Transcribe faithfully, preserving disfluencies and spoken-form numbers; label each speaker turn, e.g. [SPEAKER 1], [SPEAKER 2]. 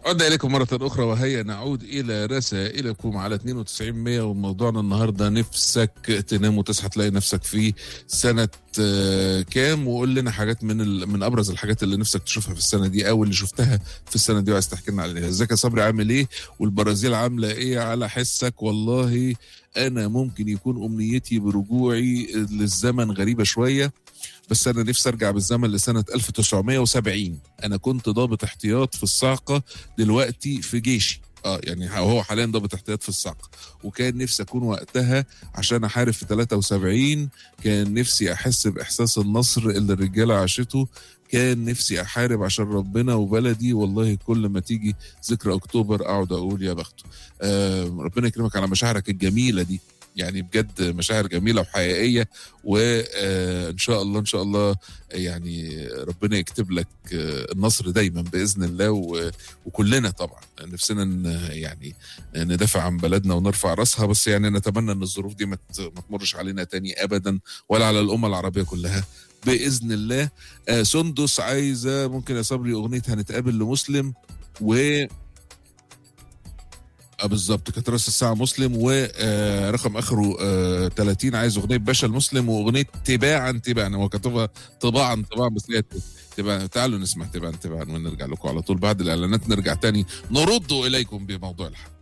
[SPEAKER 1] عدنا إليكم مرة أخرى، وهيا نعود إلى رسائلكم على اتنين وتسعين مية. وموضوعنا النهاردة نفسك تنام وتصحى تلاقي نفسك في سنة آه، كام، وقول لنا حاجات من ال... من أبرز الحاجات اللي نفسك تشوفها في السنة دي أو اللي شفتها في السنة دي وعايز تحكي لنا عليها. ازيك يا صبري، عامل إيه؟ والبرازيل عاملة إيه على حسك؟ والله أنا ممكن يكون أمنيتي برجوعي للزمن غريبة شوية، بس انا نفسي ارجع بالزمن لسنه ألف وتسعمية وسبعين. انا كنت ضابط احتياط في الصاعقه، دلوقتي في جيشي. اه يعني هو حاليا ضابط احتياط في الصاعقه، وكان نفسي اكون وقتها عشان احارب في تلاتة وسبعين. كان نفسي احس باحساس النصر اللي الرجاله عاشته. كان نفسي احارب عشان ربنا وبلدي. والله كل ما تيجي ذكرى اكتوبر اقعد اقول يا بخته. آه ربنا يكرمك على مشاعرك الجميله دي، يعني بجد مشاعر جميله وحقيقيه. وان شاء الله ان شاء الله يعني ربنا يكتب لك النصر دايما باذن الله. وكلنا طبعا نفسنا يعني ندافع عن بلدنا ونرفع راسها، بس يعني نتمنى ان الظروف دي ما تمرش علينا تاني ابدا ولا على الامه العربيه كلها باذن الله. سندس عايزه ممكن يا صبري اغنيه هنتقابل لمسلم، و اه بالظبط كانت راس الساعه مسلم، ورقم اخره آه تلاتين عايز اغنيه باشا المسلم واغنيه تباعا تباعا. هو كاتبها طباعا طباعا بس هي تباعا. تعالوا نسمع تباعا تباعا ونرجع لكم على طول بعد الاعلانات. نرجع تاني نرد اليكم بموضوع الحلقه.